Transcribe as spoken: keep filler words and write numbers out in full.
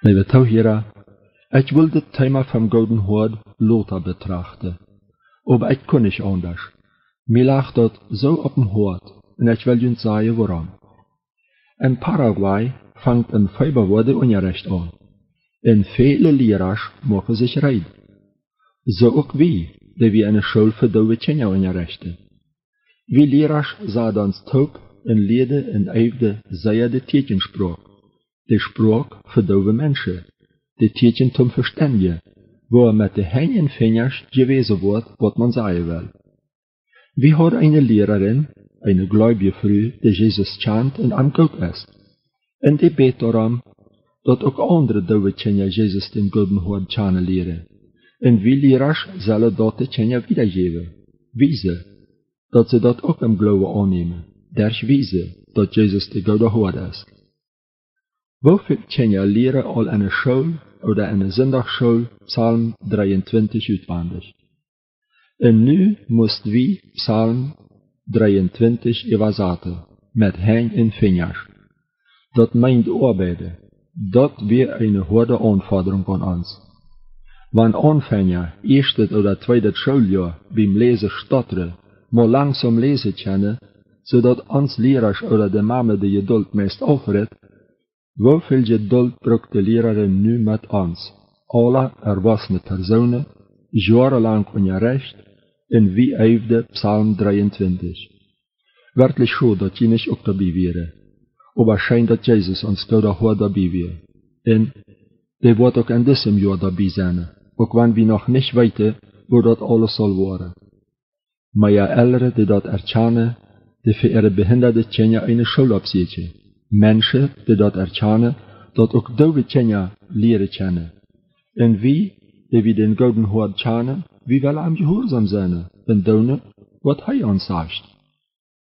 Liebe Zuhörer, ich will das Thema vom Golden Horde Luther betrachten. Aber ich kann nicht anders. Mir lag dort so auf dem Hort und ich will uns sagen, warum. In Paraguay fängt ein Feuerwehr Unrecht an. Und viele Lehrer machen sich reid. So auch wir, die wir eine Schule für dove Kinder unterrichten. Wir Lehrer sahen uns taub und leerden in eifde sehr die Tietjenspraak. Die Spraak für dove Menschen. Die Tietjen zum Verständigen, wo er mit den Händen und Fingern gewesen wird, was man sagen will. Wir haben eine Lehrerin, eine gläubige Frau, die Jesus kennt und am Gott ist. Und die bet darum, dass auch andere dove Kinder Jesus den Golden Horde kennenlernen. Und wir Lehrer sollen dort die Kinder wiedergeben. Wiese, dass sie dort auch im Glauben annehmen. Durch Wiese, dass Jesus der Golden Horde ist. Wofür Kinder leren al in der Schule oder in der Sonntagsschule Psalm drieëntwintig uitwendig. Und nu mussten wir Psalm drieëntwintig übersetzen, mit Händen und Fingern. Das meint arbeiten. Das wäre eine hohe Anforderung an uns. Wenn Anfänger erstes oder zweites Schuljahr beim Lesen stottern, mal langsam lesen können, sodass uns Lehrer oder die Mama die Geduld meist aufredt, wofür Geduld braucht die Lehrerin nu mit uns, alle erwachsene Personen, jahrelang unterricht, und wie eifde Psalm drieëntwintig. Wirklich schön, dass je nicht auch dabei wäre. Aber scheint, dass Jesus uns Golden Horde dabei wäre. Und der wird auch in diesem Jahr dabei sein, auch wenn wir noch nicht weten, wo das alles soll werden. Mehr Eltern, die das erkennen, die für ihre behinderte Kinder eine Schule absetzen. Menschen, die dat erkennen, dat ook dove Kinder leren kennen. En wie, die wir den Golden Horde kennen, wie willen am gehoorzaam zijn en doen wat hij ons zegt.